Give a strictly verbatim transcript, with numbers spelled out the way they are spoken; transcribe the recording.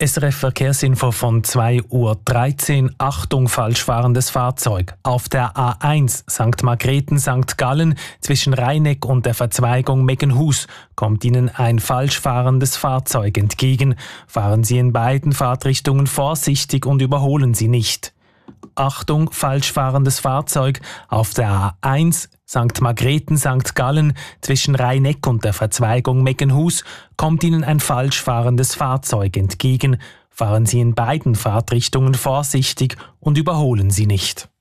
S R F Verkehrsinfo von zwei Uhr dreizehn. Achtung, falsch fahrendes Fahrzeug. Auf der A eins Sankt Margrethen Sankt Gallen zwischen Rheineck und der Verzweigung Meggenhus kommt Ihnen ein falsch fahrendes Fahrzeug entgegen. Fahren Sie in beiden Fahrtrichtungen vorsichtig und überholen Sie nicht. Achtung, falsch fahrendes Fahrzeug. Auf der A eins Sankt Margrethen Sankt Gallen zwischen Rheineck und der Verzweigung Meggenhus kommt Ihnen ein falsch fahrendes Fahrzeug entgegen. Fahren Sie in beiden Fahrtrichtungen vorsichtig und überholen Sie nicht.